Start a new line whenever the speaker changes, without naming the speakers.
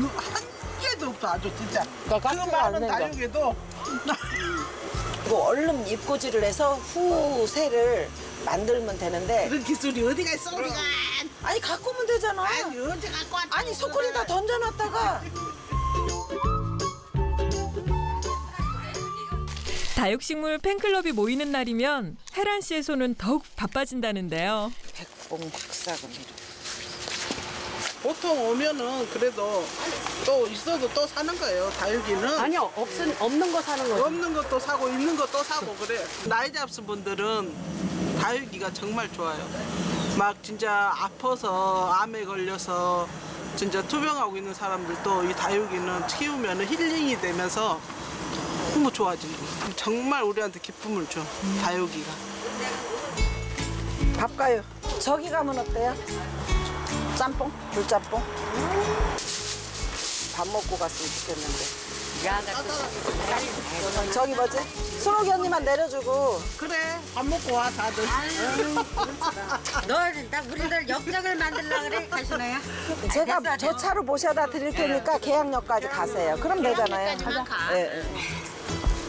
한 개도 없어 아주 진짜.
그러니까
그
깍지가 안
많은
된다.
다육에도
이거 얼른 입고지를 해서 후새를 만들면 되는데
그런 기술이 어디가 있어 우리가.
아니 갖고 오면 되잖아.
아니 언제 갖고 왔다.
아니 소쿠리다 던져놨다가
다육식물 팬클럽이 모이는 날이면 혜란 씨의 손은 더욱 바빠진다는데요.
백봉 박사금 이렇게.
보통 오면은 그래도 또 있어도 또 사는 거예요. 다육이는.
아니요, 없는 거 사는 거죠.
없는 것도 사고 있는 것도 사고 그래. 나이 잡신 분들은 다육이가 정말 좋아요. 막 진짜 아파서 암에 걸려서 진짜 투병하고 있는 사람들도 이 다육이는 키우면 힐링이 되면서 너무 좋아지는 거예요. 정말 우리한테 기쁨을 줘. 다육이가.
밥 가요. 저기 가면 어때요? 짬뽕? 불짬뽕? 밥 먹고 갔으면 좋겠는데. 저기 뭐지? 순옥이 언니만 내려주고.
그래 밥 먹고 와 다들.
우리들 역적을 만들려고 그래, 가시나요?
제가 저 차로 모셔다 드릴 테니까 계양역까지 가세요. 그럼 되잖아요.
계양역까지만 가.
예, 예.